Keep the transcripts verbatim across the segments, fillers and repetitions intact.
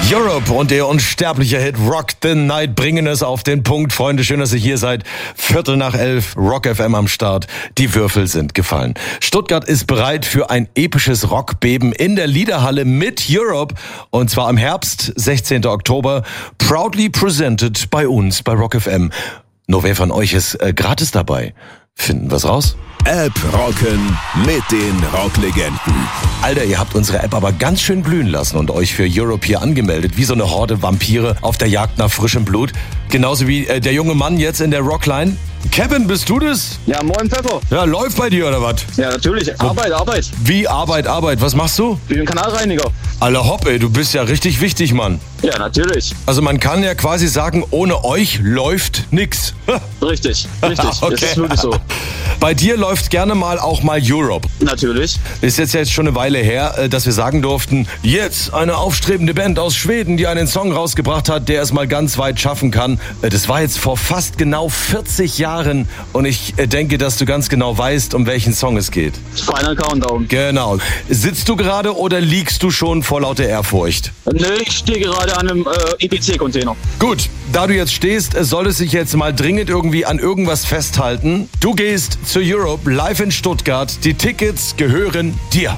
Europe und der unsterbliche Hit Rock the Night bringen es auf den Punkt. Freunde, schön, dass ihr hier seid. Viertel nach elf, Rock F M am Start. Die Würfel sind gefallen. Stuttgart ist bereit für ein episches Rockbeben in der Liederhalle mit Europe. Und zwar im Herbst, sechzehnten Oktober. Proudly presented bei uns bei Rock F M. Nur wer von euch ist äh, gratis dabei? Finden wir's raus? App rocken mit den Rocklegenden. Alter, ihr habt unsere App aber ganz schön blühen lassen und euch für Europe hier angemeldet, wie so eine Horde Vampire auf der Jagd nach frischem Blut. Genauso wie äh, der junge Mann jetzt in der Rockline. Kevin, bist du das? Ja, moin Pfeffer. Ja, läuft bei dir oder was? Ja, natürlich. Arbeit, Arbeit. Wie Arbeit, Arbeit? Was machst du? Ich bin Kanalreiniger. Aller hopp, ey, du bist ja richtig wichtig, Mann. Ja, natürlich. Also man kann ja quasi sagen, ohne euch läuft nix. Richtig, richtig. Okay. Das ist wirklich so. Bei dir läuft gerne mal auch mal Europe. Natürlich. Ist jetzt jetzt schon eine Weile her, dass wir sagen durften, jetzt eine aufstrebende Band aus Schweden, die einen Song rausgebracht hat, der es mal ganz weit schaffen kann. Das war jetzt vor fast genau vierzig Jahren und ich denke, dass du ganz genau weißt, um welchen Song es geht. Final Countdown. Genau. Sitzt du gerade oder liegst du schon vor lauter Ehrfurcht? Nee, ich stehe gerade an einem äh, I P C-Container. Gut, da du jetzt stehst, soll es sich jetzt mal dringend irgendwie an irgendwas festhalten. Du gehst zu Europe live in Stuttgart. Die Tickets gehören dir.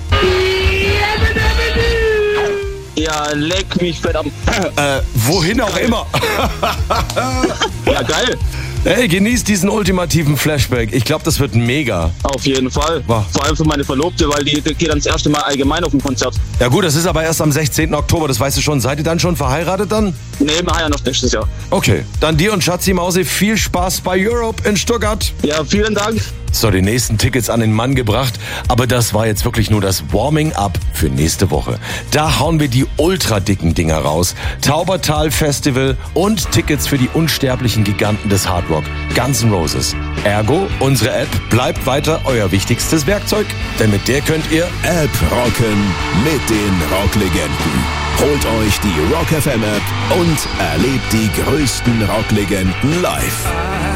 Ja, leck mich fett am... Äh, wohin auch immer. Ja, geil. Hey, genieß diesen ultimativen Flashback. Ich glaube, das wird mega. Auf jeden Fall. Wow. Vor allem für meine Verlobte, weil die, die geht dann das erste Mal allgemein auf ein Konzert. Ja gut, das ist aber erst am sechzehnten Oktober, das weißt du schon. Seid ihr dann schon verheiratet dann? Nee, wir heiraten noch nächstes Jahr. Okay, dann dir und Schatzi Mausi viel Spaß bei Europe in Stuttgart. Ja, vielen Dank. So, die nächsten Tickets an den Mann gebracht, aber das war jetzt wirklich nur das Warming-up für nächste Woche. Da hauen wir die ultra dicken Dinger raus. Taubertal Festival und Tickets für die unsterblichen Giganten des Hard Rock, Guns N' Roses. Ergo, unsere App bleibt weiter euer wichtigstes Werkzeug, denn mit der könnt ihr App rocken mit den Rocklegenden. Holt euch die Rock F M App und erlebt die größten Rocklegenden live.